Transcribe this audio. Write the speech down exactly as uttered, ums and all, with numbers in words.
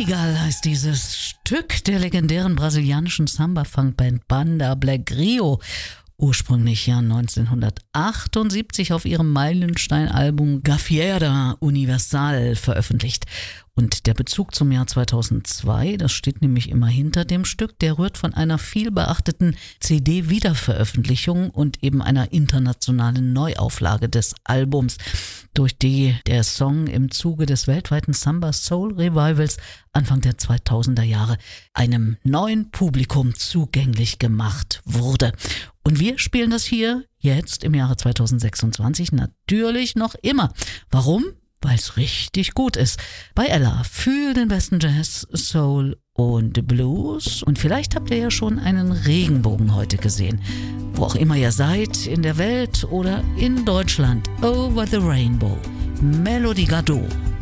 Legal heißt dieses Stück der legendären brasilianischen Samba-Funkband Banda Black Rio. Ursprünglich ja neunzehnhundertachtundsiebzig auf ihrem Meilenstein-Album Gafieira Universal veröffentlicht. Und der Bezug zum Jahr zweitausendzwei, das steht nämlich immer hinter dem Stück, der rührt von einer vielbeachteten C D-Wiederveröffentlichung und eben einer internationalen Neuauflage des Albums, durch die der Song im Zuge des weltweiten Samba Soul Revivals Anfang der zweitausender Jahre einem neuen Publikum zugänglich gemacht wurde. Und wir spielen das hier jetzt im Jahre zweitausendsechsundzwanzig natürlich noch immer. Warum? Weil es richtig gut ist. Bei Ella, fühl den besten Jazz, Soul und Blues. Und vielleicht habt ihr ja schon einen Regenbogen heute gesehen. Wo auch immer ihr seid, in der Welt oder in Deutschland. Over the Rainbow. Melody Gardot.